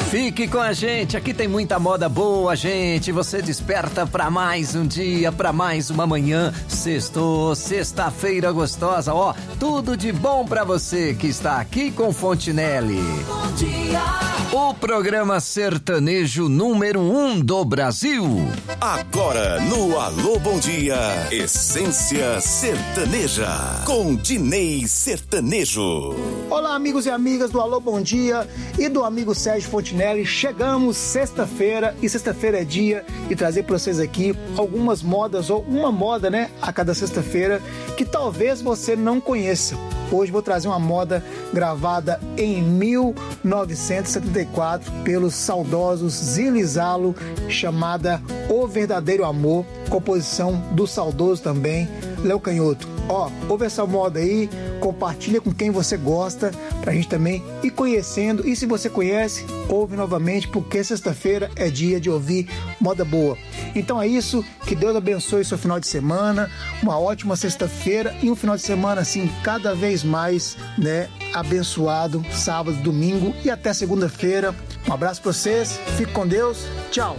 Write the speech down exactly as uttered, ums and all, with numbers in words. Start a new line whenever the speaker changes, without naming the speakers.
Fique com a gente, aqui tem muita moda boa, gente. Você desperta pra mais um dia, pra mais uma manhã. Sextou, sexta-feira gostosa, ó, tudo de bom pra você que está aqui com Fontinelli. Bom dia. O programa sertanejo número um do Brasil.
Agora no Alô Bom Dia, Essência Sertaneja, com Dinei Sertanejo.
Olá, amigos e amigas do Alô Bom Dia e do amigo Sérgio Fontinelli. Chegamos sexta-feira e sexta-feira é dia de trazer para vocês aqui algumas modas, ou uma moda, né, a cada sexta-feira, que talvez você não conheça. Hoje vou trazer uma moda gravada em mil novecentos e setenta e quatro pelos saudosos Zila e Zalo, chamada O Verdadeiro Amor, composição do saudoso também Léo Canhoto. Ó, ouve essa moda aí, compartilha com quem você gosta, pra gente também ir conhecendo. E se você conhece, ouve novamente, porque sexta-feira é dia de ouvir moda boa. Então é isso, que Deus abençoe seu final de semana, uma ótima sexta-feira e um final de semana assim, cada vez mais, né, abençoado, sábado, domingo e até segunda-feira. Um abraço pra vocês, fique com Deus, tchau!